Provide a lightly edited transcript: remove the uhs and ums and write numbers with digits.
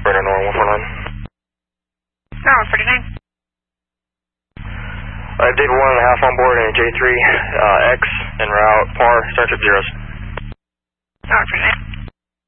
Radar North 149. No, 49. I have David 1.5 on board and J3 X en route, par, start trip zeros. No, 49.